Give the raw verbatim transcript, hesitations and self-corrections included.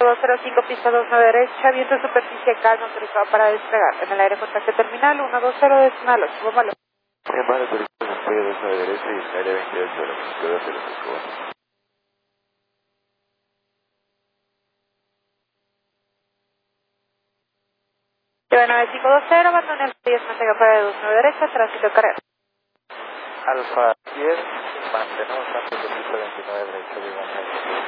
dos cero cinco, pista dos nueve derecha, viento de superficie calma, autorizado para despegar. En el aire contacto terminal, uno dos cero, decimal ocho, bombalo. Hermano, autorizado, despegue dos nueve derecha y en el área veintiocho, la cinco dos cero cinco. nueve cinco dos cero, abandone el diez, mantenga para dos nueve derecha, tránsito carrera. Alfa diez, mantenemos antes de pista veintinueve derecha, digo,